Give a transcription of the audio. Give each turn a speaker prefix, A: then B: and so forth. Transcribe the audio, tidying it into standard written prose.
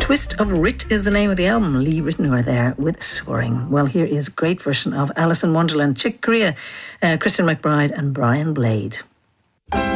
A: Twist of Writ is the name of the album. Lee Ritenour there with Soaring. Well, here is a great version of Alice in Wonderland, Chick Corea, Christian McBride and Brian Blade.